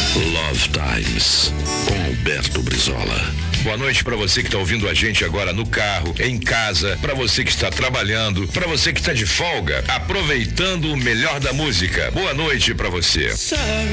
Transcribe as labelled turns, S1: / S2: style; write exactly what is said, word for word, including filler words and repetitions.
S1: Love Times, com Alberto Brizola.
S2: Boa noite para você que está ouvindo a gente agora no carro, em casa, para você que está trabalhando, para você que está de folga, aproveitando o melhor da música. Boa noite para você.